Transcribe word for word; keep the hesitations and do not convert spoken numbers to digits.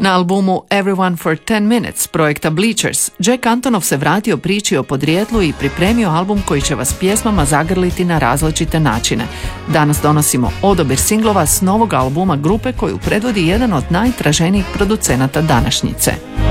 Na albumu Everyone for ten minutes projekta Bleachers, Jack Antonoff se vratio priči o podrijetlu i pripremio album koji će vas pjesmama zagrliti na različite načine. Danas donosimo odabir singlova s novog albuma grupe koju predvodi jedan od najtraženijih producenata današnjice.